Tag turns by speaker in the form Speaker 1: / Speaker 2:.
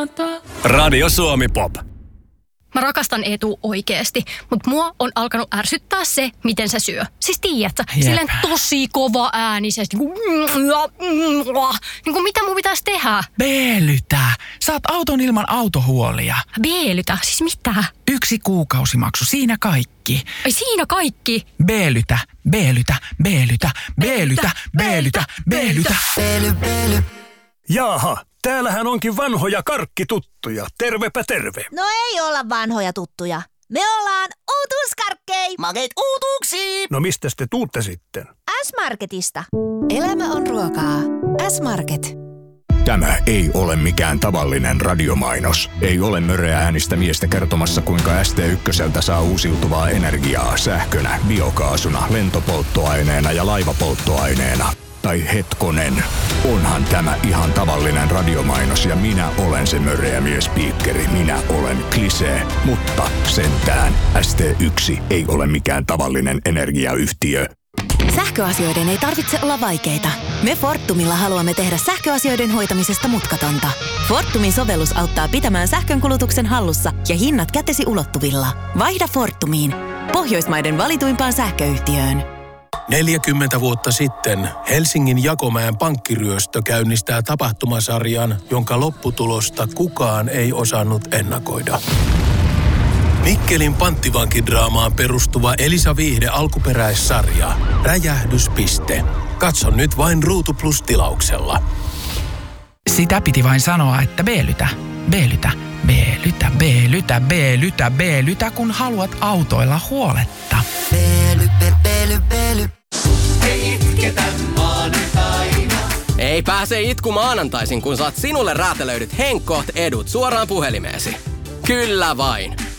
Speaker 1: Radio Suomi Pop.
Speaker 2: Mä rakastan Eetu oikeesti, mutta mua on alkanut ärsyttää se, miten se syö. Siis tiedätkö, silleen tosi kova äänisesti. Niin kuin mitä mun pitäisi tehdä?
Speaker 3: Beelytä. Saat auton ilman autohuolia.
Speaker 2: Beelytä? Siis mitä?
Speaker 3: 1 kuukausimaksu, siinä kaikki.
Speaker 2: Ai siinä kaikki?
Speaker 3: Beelytä, beelytä, beelytä, beelytä, beelytä, beelytä.
Speaker 4: Beely.
Speaker 5: Jaaha, täällähän onkin vanhoja karkkituttuja. Tervepä terve.
Speaker 4: No ei olla vanhoja tuttuja. Me ollaan uutuuskarkkei.
Speaker 6: Makeet uutuuksiin.
Speaker 5: No mistäs te tuutte sitten?
Speaker 4: S-Marketista. Elämä on ruokaa. S-Market.
Speaker 7: Tämä ei ole mikään tavallinen radiomainos. Ei ole möreä äänistä miestä kertomassa, kuinka ST1 saa uusiutuvaa energiaa sähkönä, biokaasuna, lentopolttoaineena ja laivapolttoaineena. Tai hetkonen, onhan tämä ihan tavallinen radiomainos ja minä olen se möreä miespiikkeri. Minä olen Klisee, mutta sentään ST1 ei ole mikään tavallinen energiayhtiö.
Speaker 8: Sähköasioiden ei tarvitse olla vaikeita. Me Fortumilla haluamme tehdä sähköasioiden hoitamisesta mutkatonta. Fortumin sovellus auttaa pitämään sähkönkulutuksen hallussa ja hinnat kätesi ulottuvilla. Vaihda Fortumiin, Pohjoismaiden valituimpaan sähköyhtiöön.
Speaker 9: 40 vuotta sitten Helsingin Jakomäen pankkiryöstö käynnistää tapahtumasarjan, jonka lopputulosta kukaan ei osannut ennakoida. Mikkelin panttivankidraamaan perustuva Elisa Viihde alkuperäissarja Räjähdyspiste. Katso nyt vain Ruutu Plus -tilauksella.
Speaker 3: Sitä piti vain sanoa, että beelytä, beelytä, beelytä, beelytä, beelytä, beelytä, kun haluat autoilla huoletta.
Speaker 6: Beely. Ei itketä maanantaina.
Speaker 10: Ei pääse itku maanantaisin, kun saat sinulle räätälöidyt Henkkoht edut suoraan puhelimeesi. Kyllä vain.